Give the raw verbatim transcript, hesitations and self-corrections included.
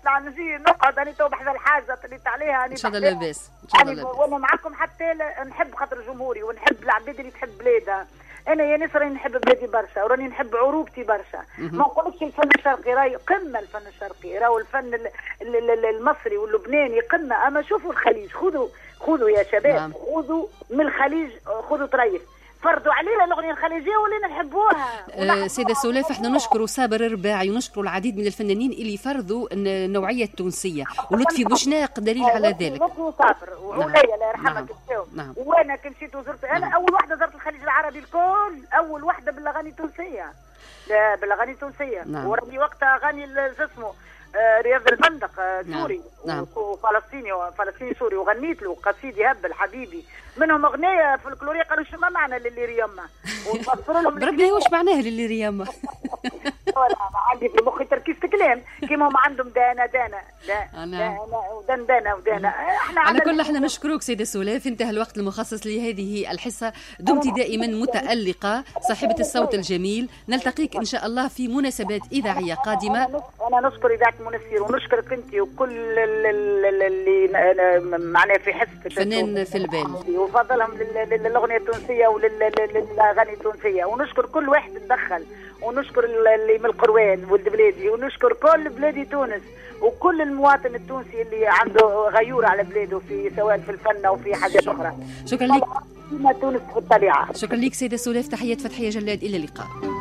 نطلع نجي نقعد انا تو بحذا الحاجه طليت عليها انا ان شاء الله لاباس ان شاء الله لاباس. وانا معكم حتى نحب خاطر جمهوري ونحب العباد اللي تحب بلادها. انا يا ناس راني نحب بلادي برشا وراني نحب عروبتي برشا. ما نقولكش الفن الشرقي راهي قمه، الفن الشرقي راهو الفن ال ال ال المصري واللبناني قمه. اما شوفوا الخليج، خذوا خذوا يا شباب نعم. خذوا من الخليج، خذوا طريف فرضوا علينا الاغنيه الخليجيه ولينا نحبوها. أه سيده سولاف، احنا نشكروا صابر الرباعي ونشكروا العديد من الفنانين اللي فرضوا النوعيه التونسيه، ولطفي بوشناق دليل على ذلك. لطفي صابر وعليا الله يرحمك الشاو. نعم. وانا كي مشيت وزرت انا نعم. اول واحده زرت الخليج العربي الكل، اول واحده بالاغاني التونسيه. لا بالاغاني التونسيه نعم. وراني وقتها اغاني اسمه آه رياض الفندق آه سوري نعم. وفلسطيني وفلسطيني سوري، وغنيت له قصيدي هبل حبيبي، منهم اغنيه فلكلوريه قالوا شو ما معنى للي ريما ونفسروا لهم بربي واش معناها للي ريما. ولا عندي في مخي تركيز كلام كيما هم عندهم دانا دانا لا دانا ودان دانا ودانا. احنا على كل احنا نشكروك سيده سولاف، انتهى الوقت المخصص لهذه الحصه، دمت دائما متألقه صاحبه الصوت الجميل. نلتقيك ان شاء الله في مناسبات اذاعيه قادمه. انا نشكر اذاعه منسير ونشكرك انت وكل اللي معناها في حصتك فنان في البال، وفضلهم للاغنيه التونسيه وللاغاني التونسيه، ونشكر كل واحد تدخل، ونشكر اللي من القروان ولد بلادي، ونشكر كل بلادي تونس وكل المواطن التونسي اللي عنده غيور على بلاده في سواء في الفن او في حاجات اخرى. شكرا لك تونس في الطبيعه. شكرا لك سيده سولاف، تحيات فتحيه جلاد، الى اللقاء.